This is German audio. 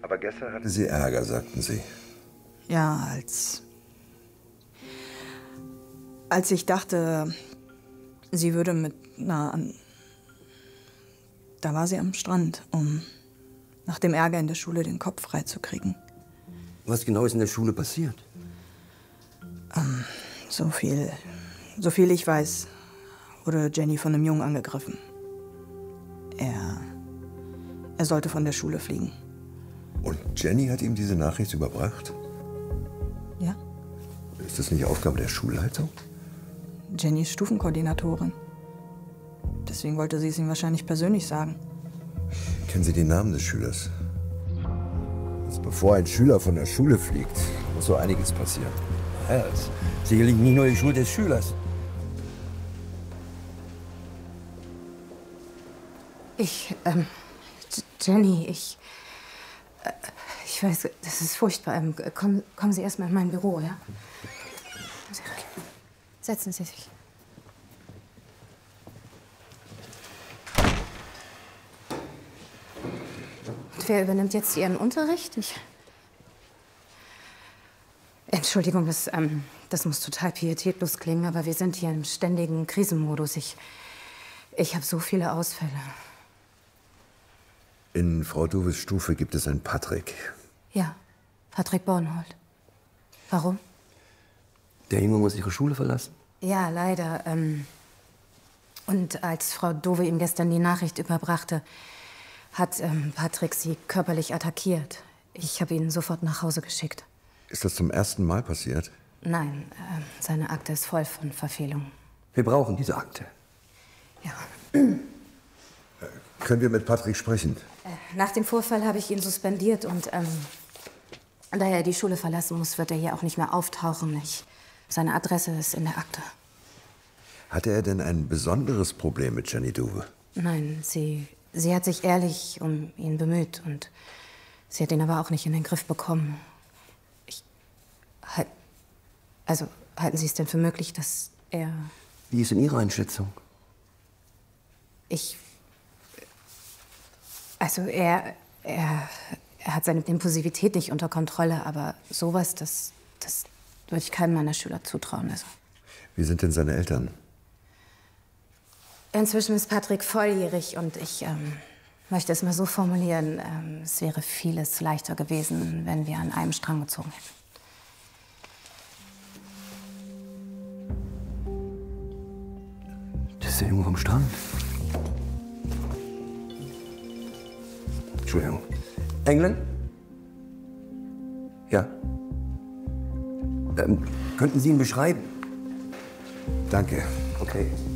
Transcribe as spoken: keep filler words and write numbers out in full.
Aber gestern hatte sie Ärger, sagten Sie. Ja, als... Als ich dachte, sie würde mit... Na, an, da war sie am Strand, um nach dem Ärger in der Schule den Kopf freizukriegen. Was genau ist in der Schule passiert? Ähm, so viel... So viel ich weiß, wurde Jenny von einem Jungen angegriffen. Er... Er sollte von der Schule fliegen. Und Jenny hat ihm diese Nachricht überbracht? Ja. Ist das nicht Aufgabe der Schulleitung? Jenny ist Stufenkoordinatorin. Deswegen wollte sie es ihm wahrscheinlich persönlich sagen. Kennen Sie den Namen des Schülers? Also bevor ein Schüler von der Schule fliegt, muss so einiges passieren. Ja, das ist sicherlich nicht nur die Schuld des Schülers. Ich, ähm, Jenny, ich, äh, ich weiß, das ist furchtbar. Ähm, kommen, kommen Sie erst mal in mein Büro, ja? Setzen Sie sich. Und wer übernimmt jetzt Ihren Unterricht? Ich Entschuldigung, das, ähm, das muss total pietätlos klingen, aber wir sind hier im ständigen Krisenmodus. Ich, ich habe so viele Ausfälle. In Frau Doves Stufe gibt es einen Patrick. Ja, Patrick Bornhold. Warum? Der Junge muss ihre Schule verlassen? Ja, leider. Ähm, und als Frau Dove ihm gestern die Nachricht überbrachte, hat ähm, Patrick sie körperlich attackiert. Ich habe ihn sofort nach Hause geschickt. Ist das zum ersten Mal passiert? Nein, äh, seine Akte ist voll von Verfehlungen. Wir brauchen diese Akte. Ja. Können wir mit Patrick sprechen? Äh, nach dem Vorfall habe ich ihn suspendiert und ähm, da er die Schule verlassen muss, wird er hier auch nicht mehr auftauchen. Ich, seine Adresse ist in der Akte. Hatte er denn ein besonderes Problem mit Jenny Dove? Nein, sie, sie hat sich ehrlich um ihn bemüht und sie hat ihn aber auch nicht in den Griff bekommen. Ich, halt, also, halten Sie es denn für möglich, dass er... Wie ist denn Ihre Einschätzung? Ich... Also, er, er, er hat seine Impulsivität nicht unter Kontrolle, aber sowas, das, das würde ich keinem meiner Schüler zutrauen. Also. Wie sind denn seine Eltern? Inzwischen ist Patrick volljährig und ich ähm, möchte es mal so formulieren, ähm, es wäre vieles leichter gewesen, wenn wir an einem Strang gezogen hätten. Das ist der Junge vom Strand. Entschuldigung. England? Ja. Ähm, könnten Sie ihn beschreiben? Danke. Okay.